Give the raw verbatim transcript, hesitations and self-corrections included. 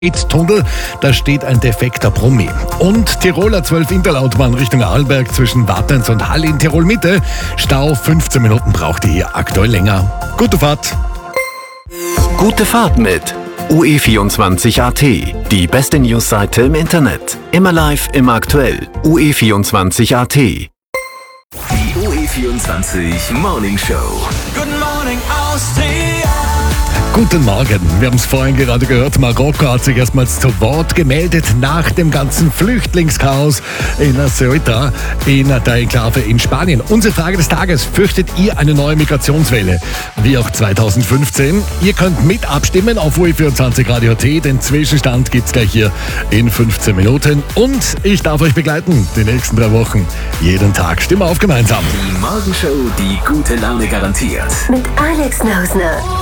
Tunnel, da steht ein defekter Brummi. Und Tiroler zwölf Interlautbahn Richtung Arlberg zwischen Wattens und Hall in Tirol Mitte. Stau fünfzehn Minuten braucht ihr hier aktuell länger. Gute Fahrt! Gute Fahrt mit U E vierundzwanzig Punkt A T, die beste Newsseite im Internet. Immer live, immer aktuell. U E vierundzwanzig Punkt A T. Die U E vierundzwanzig Morning Show. Good morning, Austria. Guten Morgen, wir haben es vorhin gerade gehört, Marokko hat sich erstmals zu Wort gemeldet nach dem ganzen Flüchtlingschaos in Ceuta, in der Enklave in Spanien. Unsere Frage des Tages, fürchtet ihr eine neue Migrationswelle? Wie auch zweitausendfünfzehn. Ihr könnt mit abstimmen auf U E vierundzwanzig Radio T, den Zwischenstand gibt's gleich hier in fünfzehn Minuten. Und ich darf euch begleiten, die nächsten drei Wochen, jeden Tag. Stimme auf gemeinsam. Die Morgenshow, die gute Laune garantiert. Mit Alex Nausner.